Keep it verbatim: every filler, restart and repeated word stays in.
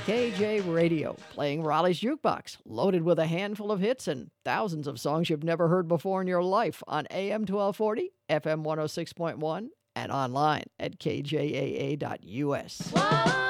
K J Radio, playing Raleigh's Jukebox, loaded with a handful of hits and thousands of songs you've never heard before in your life on A M twelve forty, F M one oh six point one, and online at K J A A dot U S. Whoa.